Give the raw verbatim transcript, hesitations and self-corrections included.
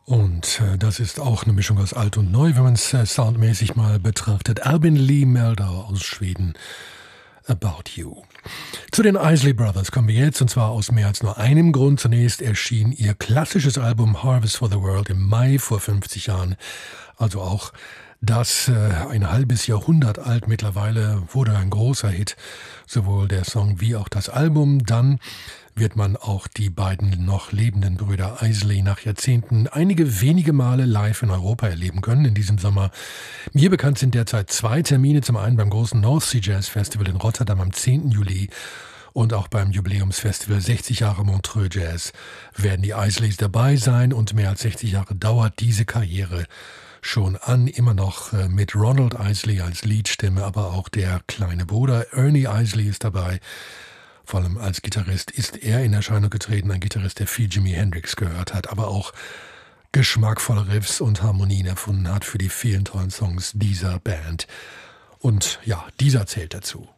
Und äh, das ist auch eine Mischung aus alt und neu, wenn man es äh, soundmäßig mal betrachtet. Albin Lee Meldau aus Schweden, About You. Zu den Isley Brothers kommen wir jetzt, und zwar aus mehr als nur einem Grund. Zunächst erschien ihr klassisches Album Harvest for the World im Mai vor fünfzig Jahren, also auch das äh, ein halbes Jahrhundert alt mittlerweile, wurde ein großer Hit, sowohl der Song wie auch das Album. Dann wird man auch die beiden noch lebenden Brüder Isley nach Jahrzehnten einige wenige Male live in Europa erleben können in diesem Sommer. Mir bekannt sind derzeit zwei Termine, zum einen beim großen North Sea Jazz Festival in Rotterdam am zehnten Juli und auch beim Jubiläumsfestival sechzig Jahre Montreux Jazz werden die Isleys dabei sein, und mehr als sechzig Jahre dauert diese Karriere schon an, immer noch äh, mit Ronald Isley als Leadstimme, aber auch der kleine Bruder Ernie Isley ist dabei. Vor allem als Gitarrist ist er in Erscheinung getreten, ein Gitarrist, der viel Jimi Hendrix gehört hat, aber auch geschmackvolle Riffs und Harmonien erfunden hat für die vielen tollen Songs dieser Band. Und ja, dieser zählt dazu.